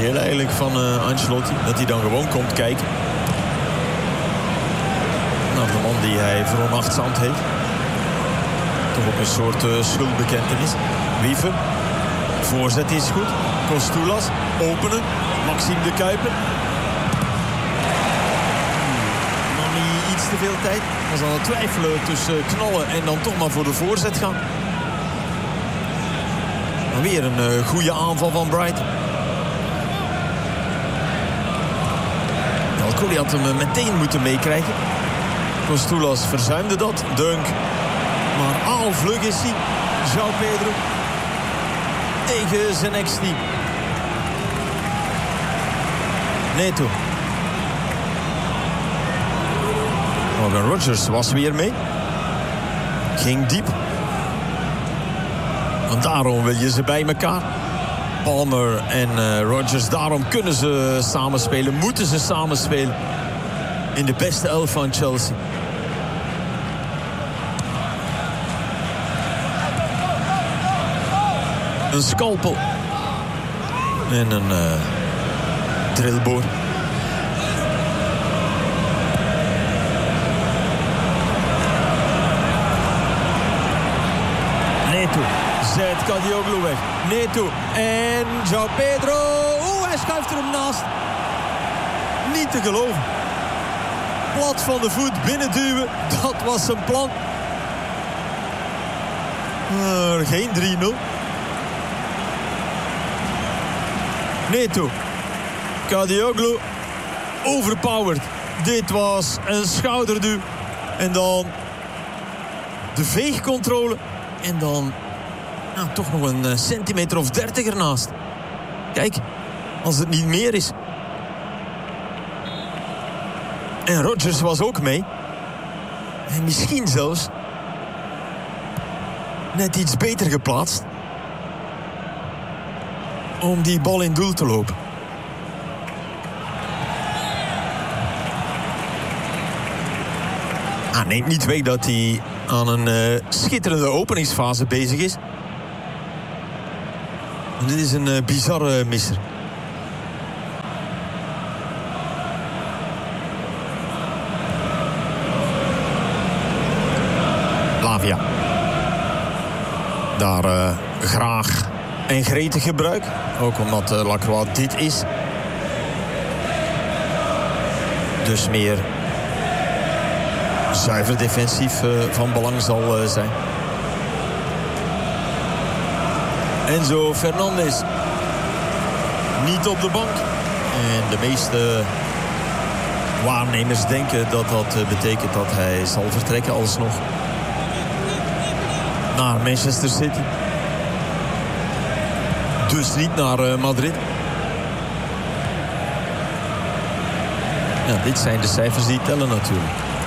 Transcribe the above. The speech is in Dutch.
heel eigenlijk van Ancelotti. Dat hij dan gewoon komt kijken. Nou, de man die hij veronachtzaamd heeft. Toch ook een soort schuldbekentenis. Wiever. Voorzet is goed. Kostoulas. Openen. Maxime de Kuiper. Nog niet iets te veel tijd. Hij zal het twijfelen tussen knallen en dan toch maar voor de voorzet gaan. Maar weer een goede aanval van Brighton. Alcoli had hem meteen moeten meekrijgen. Kostoulas verzuimde dat. Dunk. Maar vlug is hij. João Pedro. Tegen zijn ex-team. Neto. Morgan Rogers was weer mee. Ging diep. En daarom wil je ze bij elkaar. Palmer en Rogers. Daarom kunnen ze samenspelen. Moeten ze samenspelen. In de beste elf van Chelsea. Een scalpel. En een drillboor. Neto zet Kadioglu weg. Neto en João Pedro. Hij schuift er hem naast. Niet te geloven. Plat van de voet, binnenduwen. Dat was zijn plan. Geen 3-0. Neto. Kadioglu. Overpowered. Dit was een schouderduw. En dan de veegcontrole. En dan toch nog een centimeter of 30 ernaast. Kijk, als het niet meer is. En Rogers was ook mee. En misschien zelfs net iets beter geplaatst om die bal in doel te lopen. Neemt niet weg dat hij aan een schitterende openingsfase bezig is. En dit is een bizarre misser. Lavia. Daar graag en gretig gebruik. Ook omdat Lacroix dit is. Dus meer zuiver defensief van belang zal zijn. Enzo Fernandez. Niet op de bank. En de meeste waarnemers denken dat dat betekent dat hij zal vertrekken alsnog naar Manchester City. Dus niet naar Madrid. Ja, dit zijn de cijfers die tellen natuurlijk.